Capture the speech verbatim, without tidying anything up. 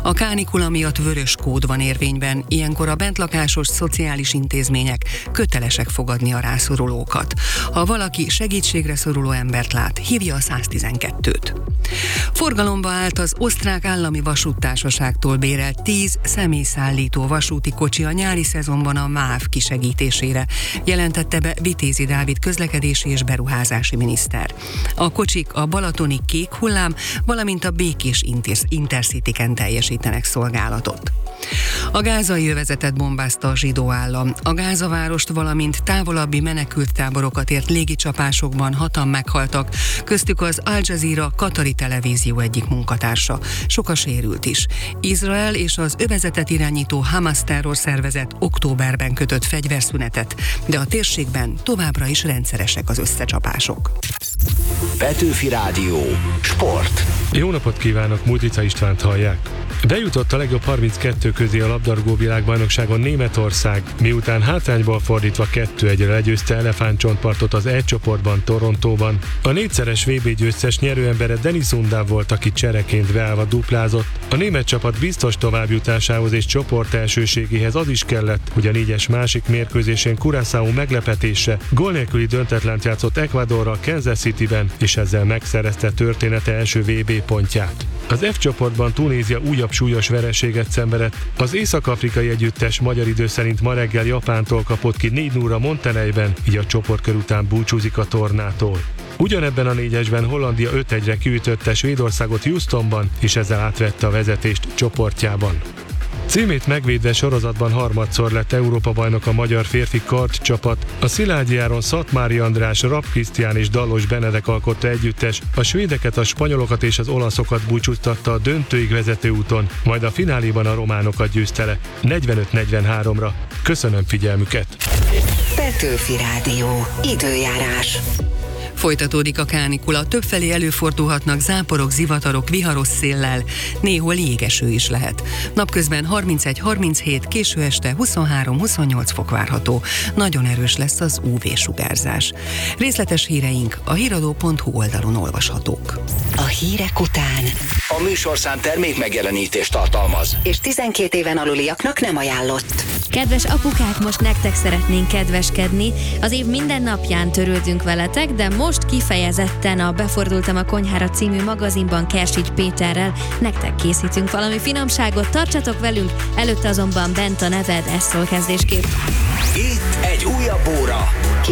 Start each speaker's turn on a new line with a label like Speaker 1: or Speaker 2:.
Speaker 1: A kánikula miatt vörös kód van érvényben, ilyenkor a bentlakásos szociális intézmények kötelesek fogadni a rászorulókat. Ha valaki segítségre szoruló embert lát, hívja a száztizenkettőt. Forgalomba állt az osztrák állami vasúttársaságtól bérelt tíz személyszállító vasúti kocsi a nyári szezonban a MÁV kisegítésére, jelentette be Vitézi Dávid közlekedési és beruházási miniszter. A kocsik a balatoni Kék Hullám, valamint a Békés Intercityken teljesítenek szolgálatot. A gázai övezetet bombázta a zsidó állam. A Gázavárost, valamint távolabbi menekülttáborokat ért légicsapásokban hatan meghaltak, köztük az Al Jazeera katari televízió egyik munkatársa. Sok a sérült is. Izrael és az övezetet irányító Hamas terrorszervezet októberben kötött fegyverszünetet, de a térségben továbbra is rendszeresek az összecsapások.
Speaker 2: Petőfi Rádió. Sport.
Speaker 3: Jó napot kívánok, Multica Istvánt hallják. Bejutott a legjobb harminckettő közé a labdarúgó világbajnokságon Németország, miután hátrányból fordítva kettő egyre legyőzte Elefántcsontpartot az E csoportban Torontóban. A négyszeres vé bé győztes nyerőembere Denis Undav volt, aki csereként beállva duplázott. A német csapat biztos továbbjutásához és csoport elsőségéhez az is kellett, hogy a négyes másik mérkőzésén Curaçao meglepetése gól nélküli döntetlent játszott Ecuadorral Kansas Cityben, és ezzel megszerezte története első vé bé pontját. Az F csoportban Tunézia újabb súlyos vereséget szenvedett. Az észak-afrikai együttes magyar idő szerint ma reggel Japántól kapott ki négy nulla Montenegróban, így a csoportkör után búcsúzik a tornától. Ugyanebben a négyesben Hollandia öt egyre kiütötte Svédországot Houstonban, és ezzel átvette a vezetést csoportjában. Címét megvédve sorozatban harmadszor lett Európa-bajnok a magyar férfi kardcsapat. A Szilágyi Áron Szatmári András, Rapp Krisztián és Dallos Benedek alkotta együttes, a svédeket, a spanyolokat és az olaszokat búcsúztatta a döntőig vezető úton, majd a fináléban a románokat győzte le negyvenöt negyvenháromra. Köszönöm figyelmüket!
Speaker 2: Petőfi Rádió. Időjárás.
Speaker 1: Folytatódik a kánikula, többfelé előfordulhatnak záporok, zivatarok, viharos széllel, néhol jégeső is lehet. Napközben harmincegy harminchét, késő este huszonhárom huszonnyolc fok várható. Nagyon erős lesz az ú vé-sugárzás. Részletes híreink a híradó pont hu oldalon olvashatók.
Speaker 2: A hírek után a műsorszám termék megjelenítést tartalmaz, és tizenkét éven aluliaknak nem ajánlott.
Speaker 4: Kedves apukák, most nektek szeretnénk kedveskedni. Az év minden napján törődünk veletek, de most kifejezetten a Befordultam a konyhára című magazinban Kersics Péterrel nektek készítünk valami finomságot, tartsatok velünk, előtte azonban bent a neved, ez szól kezdésképp.
Speaker 2: Itt egy újabb óra